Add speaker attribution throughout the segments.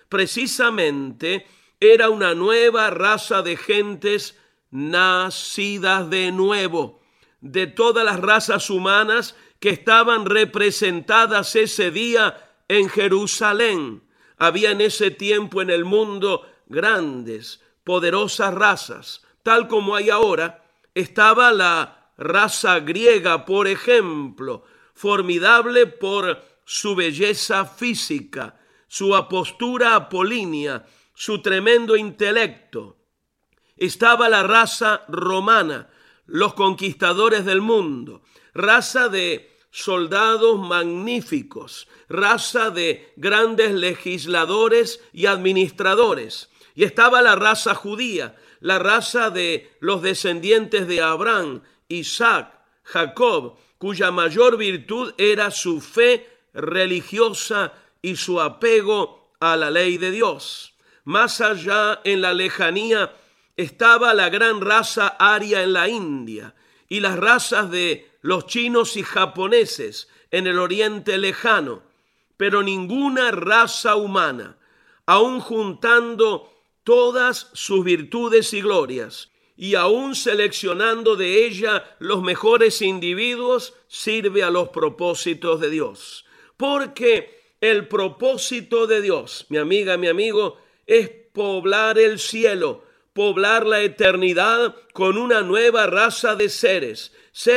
Speaker 1: Precisamente era una nueva raza de gentes nacidas de nuevo. De todas las razas humanas que estaban representadas ese día en Jerusalén, había en ese tiempo en el mundo grandes, poderosas razas, tal como hay ahora. Estaba la raza griega, por ejemplo, formidable por su belleza física, su apostura apolínea, su tremendo intelecto. Estaba la raza romana, los conquistadores del mundo, raza de soldados magníficos, raza de grandes legisladores y administradores. Y estaba la raza judía, la raza de los descendientes de Abraham, Isaac, Jacob, cuya mayor virtud era su fe religiosa y su apego a la ley de Dios. Más allá, en la lejanía, estaba la gran raza aria en la India y las razas de los chinos y japoneses en el oriente lejano, pero ninguna raza humana, aun juntando todas sus virtudes y glorias, y aun seleccionando de ella los mejores individuos, sirve a los propósitos de Dios. Porque el propósito de Dios, mi amiga, mi amigo, es poblar el cielo, poblar la eternidad con una nueva raza de seres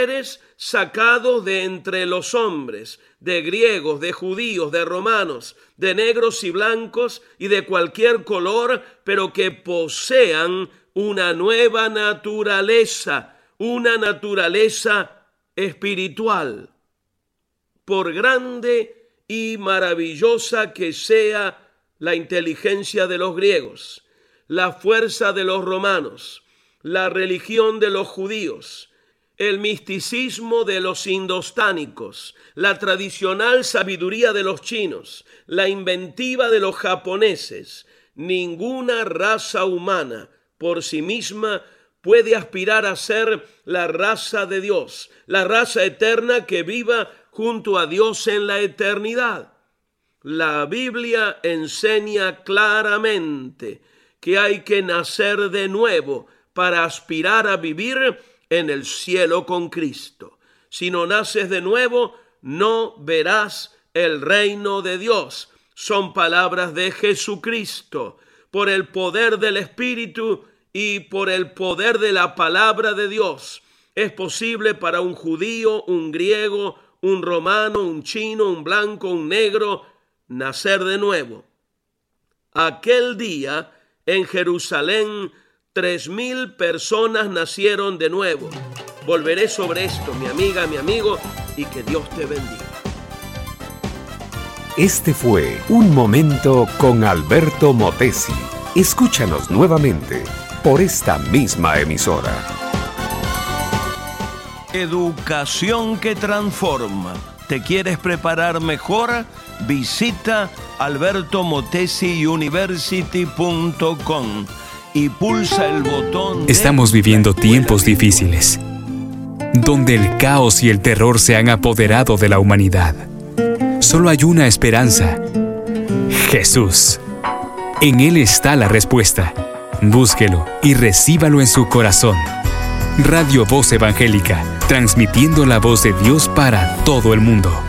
Speaker 1: sacados de entre los hombres, de griegos, de judíos, de romanos, de negros y blancos y de cualquier color, pero que posean una nueva naturaleza, una naturaleza espiritual. Por grande y maravillosa que sea la inteligencia de los griegos, la fuerza de los romanos, la religión de los judíos, el misticismo de los indostánicos, la tradicional sabiduría de los chinos, la inventiva de los japoneses, ninguna raza humana por sí misma puede aspirar a ser la raza de Dios, la raza eterna que viva junto a Dios en la eternidad. La Biblia enseña claramente que hay que nacer de nuevo para aspirar a vivir en el cielo con Cristo. Si no naces de nuevo, no verás el reino de Dios. Son palabras de Jesucristo. Por el poder del Espíritu y por el poder de la palabra de Dios, es posible para un judío, un griego, un romano, un chino, un blanco, un negro, nacer de nuevo. Aquel día, en Jerusalén, 3,000 personas nacieron de nuevo. Volveré sobre esto, mi amiga, mi amigo, y que Dios te bendiga.
Speaker 2: Este fue Un Momento con Alberto Motesi. Escúchanos nuevamente por esta misma emisora.
Speaker 1: Educación que transforma. ¿Te quieres preparar mejor? Visita albertomotesiuniversity.com y pulsa el botón.
Speaker 3: Estamos viviendo tiempos difíciles, donde el caos y el terror se han apoderado de la humanidad. Solo hay una esperanza: Jesús. En Él está la respuesta. Búsquelo y recíbalo en su corazón. Radio Voz Evangélica, transmitiendo la voz de Dios para todo el mundo.